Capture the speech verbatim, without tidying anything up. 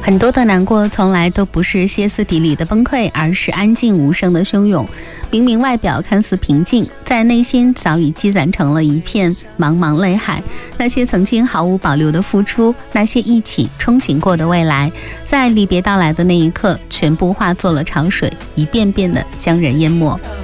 很多的难过从来都不是歇斯底里的崩溃，而是安静无声的汹涌。明明外表看似平静，在内心早已积攒成了一片茫茫泪海。那些曾经毫无保留的付出，那些一起憧憬过的未来，在离别到来的那一刻，全部化作了潮水，一遍遍的将人淹没。